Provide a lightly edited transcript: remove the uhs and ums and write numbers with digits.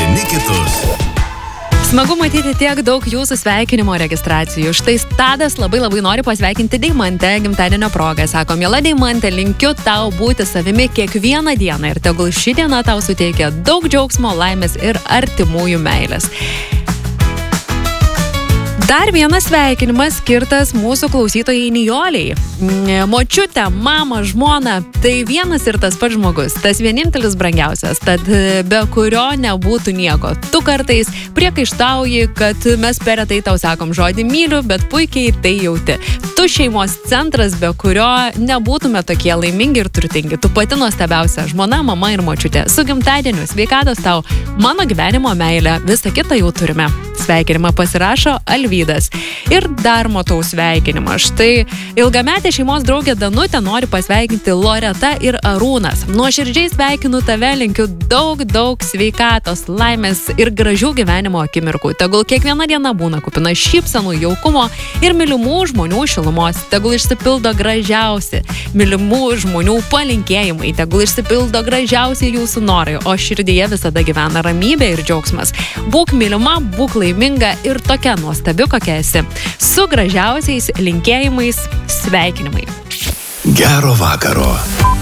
vieni kitus. Smagu matyti tiek daug jūsų sveikinimo registracijų. Štai Tadas labai nori pasveikinti Deimantę gimtadienio progą. Sako, miela Deimantė, linkiu tau būti savimi kiekvieną dieną ir tegul ši diena tau suteikia daug džiaugsmo, laimės ir artimųjų meilės. Dar vienas sveikinimas skirtas mūsų klausytojai Nijoliai. Močiutė, mama, žmona, tai vienas ir tas pats žmogus, tas vienintelis brangiausias, tad be kurio nebūtų nieko. Tu kartais priekaištauji, kad mes per retai tau sakom žodį myliu, bet puikiai tai jauti. Tu šeimos centras, be kurio nebūtume tokie laimingi ir turtingi. Tu pati nuostabiausia žmona, mama ir močiutė. Su gimtadieniu, sveikatos tau, mano gyvenimo meilė, visą kitą jau turime. Sveikinimą pasirašo Alvydas. Ir dar matau sveikinimą. Štai ilgametė šeimos draugė Danutė nori pasveikinti Loreta ir Arūnas. Nuoširdžiai sveikinu tave, linkiu daug sveikatos, laimės ir gražių gyvenimo akimirkų. Tegul kiekviena diena būna kupina šypsenų, jaukumo ir mylimų žmonių šilumos. Tegul išsipildo gražiausi mylimų žmonių palinkėjimai. Tegul išsipildo gražiausi jūsų norai, o širdyje visada gyvena ramybė ir džiaugsmas. Būk mylima, būk laiminga ir tokia nuostabi, kokia esi. Su gražiausiais linkėjimais, sveikinimai. Gero vakaro.